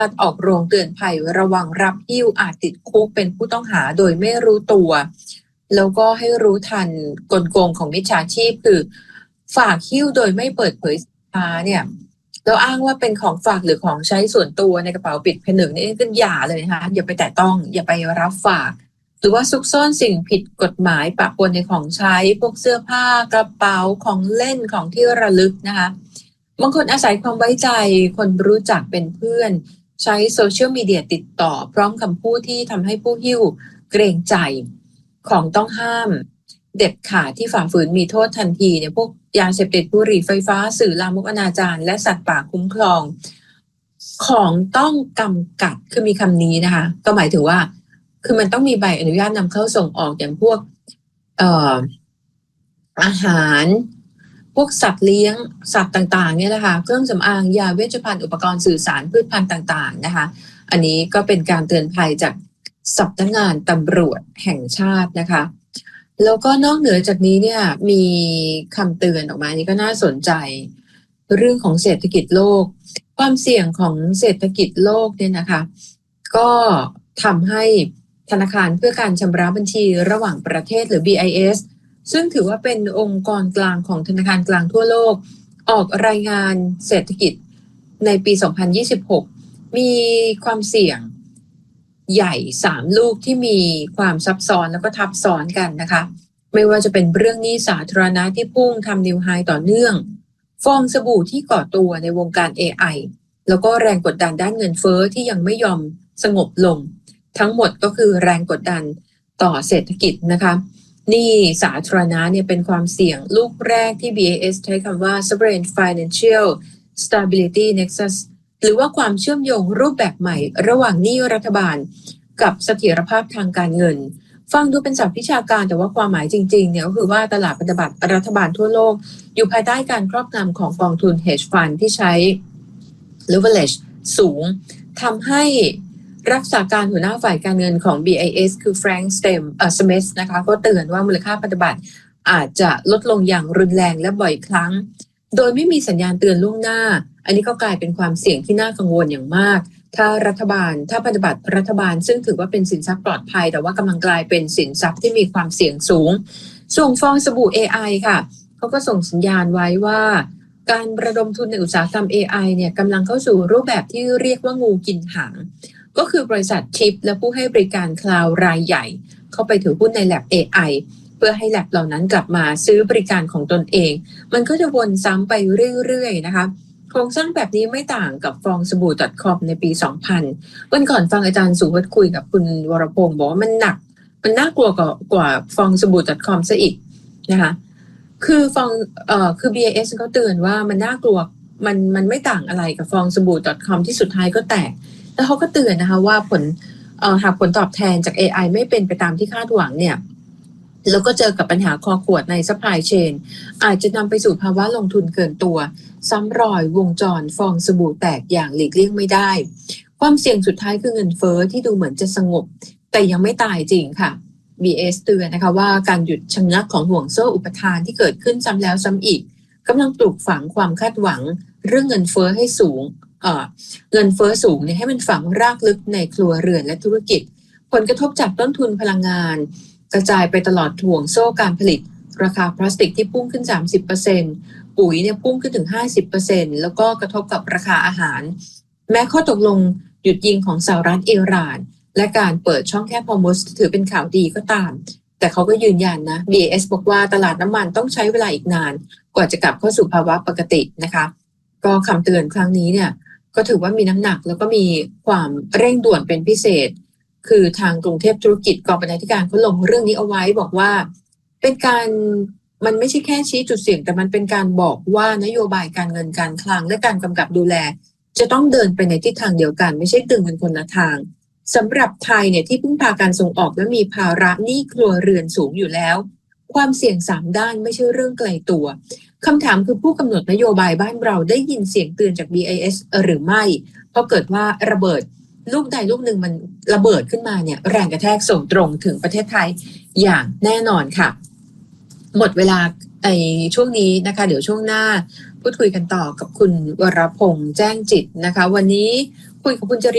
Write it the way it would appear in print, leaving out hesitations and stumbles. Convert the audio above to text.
ออกโรงเตือนภัยระวังรับหิ้วอาจติดคุกเป็นผู้ต้องหาโดยไม่รู้ตัวแล้วก็ให้รู้ทันกลโกงของมิจฉาชีพคือฝากหิ้วโดยไม่เปิดเผยสินค้าเนี่ยแล้วอ้างว่าเป็นของฝากหรือของใช้ส่วนตัวในกระเป๋าปิดผนึกนี่ก็อย่าเลยนะคะอย่าไปแตะต้องอย่าไปรับฝากหรือว่าซุกซ่อนสิ่งผิดกฎหมายปะปนในของใช้พวกเสื้อผ้ากระเป๋าของเล่นของที่ระลึกนะคะบางคนอาศัยความไว้ใจคนรู้จักเป็นเพื่อนใช้โซเชียลมีเดียติดต่อพร้อมคำพูดที่ทำให้ผู้หิ้วเกรงใจของต้องห้ามเด็ดขาดที่ฝ่าฝืนมีโทษทันทีเนี่ยพวกยาเสพติดบุหรี่ไฟฟ้าสื่อลามกอนาจารและสัตว์ป่าคุ้มครองของต้องกำกัดคือมีคำนี้นะคะก็หมายถึงว่าคือมันต้องมีใบอนุญาตนำเข้าส่งออกอย่างพวกอาหารพวกสัตว์เลี้ยงสัตว์ต่างๆเนี่ยนะคะเครื่องสำอางยาเวชภัณฑ์อุปกรณ์สื่อสารพืชพันธุ์ต่างๆนะคะอันนี้ก็เป็นการเตือนภัยจากสำนักงานตำรวจแห่งชาตินะคะแล้วก็นอกเหนือจากนี้เนี่ยมีคำเตือนออกมานี่ก็น่าสนใจเรื่องของเศรษฐกิจโลกความเสี่ยงของเศรษฐกิจโลกเนี่ยนะคะก็ทำให้ธนาคารเพื่อการชำระบัญชีระหว่างประเทศหรือ BIS ซึ่งถือว่าเป็นองค์กรกลางของธนาคารกลางทั่วโลกออกรายงานเศรษฐกิจในปี 2026 มีความเสี่ยงใหญ่3ลูกที่มีความซับซ้อนแล้วก็ทับซ้อนกันนะคะไม่ว่าจะเป็นเรื่องหนี้สาธารณะที่พุ่งทำนิวไฮต่อเนื่องฟองสบู่ที่ก่อตัวในวงการ AI แล้วก็แรงกดดันด้านเงินเฟ้อที่ยังไม่ยอมสงบลงทั้งหมดก็คือแรงกดดันต่อเศรษฐกิจนะคะหนี้สาธารณะเนี่ยเป็นความเสี่ยงลูกแรกที่ BIS ใช้คำว่า Sovereign Financial Stability Nexus หรือว่าความเชื่อมโยงรูปแบบใหม่ระหว่างหนี้รัฐบาลกับเสถียรภาพทางการเงินฟังดูเป็นศัพท์วิชาการแต่ว่าความหมายจริงๆเนี่ยก็คือว่าตลาดพันธบัตรรัฐบาลทั่วโลกอยู่ภายใต้การครอบงำของกองทุน hedge fund ที่ใช้ leverage สูงทำให้รักษาการหัวหน้าฝ่ายการเงินของ BIS คือ Frank Smith นะคะก็เตือนว่ามูลค่าพันธบัตรอาจจะลดลงอย่างรุนแรงและบ่อยครั้งโดยไม่มีสัญญาณเตือนล่วงหน้าอันนี้ก็กลายเป็นความเสี่ยงที่น่ากังวลอย่างมากถ้าพันธบัตรรัฐบาลซึ่งถือว่าเป็นสินทรัพย์ปลอดภัยแต่ว่ากำลังกลายเป็นสินทรัพย์ที่มีความเสี่ยงสูงส่งฟองสบู่ AI ค่ะเขาก็ส่งสัญญาณไว้ว่าการระดมทุนในอุตสาหกรรม AI เนี่ยกำลังเข้าสู่รูปแบบที่เรียกว่างูกินหางก็คือบริษัทชิปและผู้ให้บริการคลาวด์รายใหญ่เข้าไปถือหุ้นใน Lab AI เพื่อให้ Lab เหล่านั้นกลับมาซื้อบริการของตนเองมันก็จะวนซ้ำไปเรื่อยๆนะคะโครงสร้างแบบนี้ไม่ต่างกับฟองสบู่ .com ในปี 2000 วันก่อนฟังอาจารย์สุวัฒน์คุยกับคุณวรพงศ์บอกว่ามันน่ากลัวกว่าฟองสบู่ .com ซะอีกนะคะคือ BIS เขาเตือนว่ามันน่ากลัวมันไม่ต่างอะไรกับฟองสบู่ .com ที่สุดท้ายก็แตกแล้วเขาก็เตือนนะคะว่าหากผลตอบแทนจาก AI ไม่เป็นไปตามที่คาดหวังเนี่ยแล้วก็เจอกับปัญหาคอขวดใน supply chain อาจจะนำไปสู่ภาวะลงทุนเกินตัวซ้ำรอยวงจรฟองสบู่แตกอย่างหลีกเลี่ยงไม่ได้ความเสี่ยงสุดท้ายคือเงินเฟ้อที่ดูเหมือนจะสงบแต่ยังไม่ตายจริงค่ะ BS เตือนนะคะว่าการหยุดชะงักของห่วงโซ่อุปทานที่เกิดขึ้นซ้ำแล้วซ้ำอีกกำลังปลูกฝังความคาดหวังเรื่องเงินเฟ้อให้สูงเงินเฟ้อสูงเนี่ยให้มันฝังรากลึกในครัวเรือนและธุรกิจผลกระทบจากต้นทุนพลังงานกระจายไปตลอดห่วงโซ่การผลิตราคาพลาสติกที่พุ่งขึ้น 30% ปุ๋ยเนี่ยพุ่งขึ้นถึง 50% แล้วก็กระทบกับราคาอาหารแม้ข้อตกลงหยุดยิงของสหรัฐอิหร่านและการเปิดช่องแคบฮอร์มุซถือเป็นข่าวดีก็ตามแต่เขาก็ยืนยันนะ BAS บอกว่าตลาดน้ำมันต้องใช้เวลาอีกนานกว่าจะกลับเข้าสู่ภาวะปกตินะคะก็คำเตือนครั้งนี้เนี่ยก็ถือว่ามีน้ำหนักแล้วก็มีความเร่งด่วนเป็นพิเศษคือทางกรุงเทพธุรกิจกองบรรณาธิการเขาลงเรื่องนี้เอาไว้บอกว่าเป็นการมันไม่ใช่แค่ชี้จุดเสี่ยงแต่มันเป็นการบอกว่านโยบายการเงินการคลังและการกำกับดูแลจะต้องเดินไปในทิศทางเดียวกันไม่ใช่ดึงเป็นคนละทางสำหรับไทยเนี่ยที่พึ่งพาการส่งออกและมีภาระหนี้ครัวเรือนสูงอยู่แล้วความเสี่ยง3ด้านไม่ใช่เรื่องไกลตัวคำถามคือผู้กำหนดนโยบายบ้านเราได้ยินเสียงเตือนจาก BIS หรือไม่เพราะเกิดว่าระเบิดลูกใดลูกหนึ่งมันระเบิดขึ้นมาเนี่ยแรงกระแทกส่งตรงถึงประเทศไทยอย่างแน่นอนค่ะหมดเวลาในช่วงนี้นะคะเดี๋ยวช่วงหน้าพูดคุยกันต่อกับคุณวรพงษ์แจ้งจิตนะคะวันนี้คุยกับคุณจริ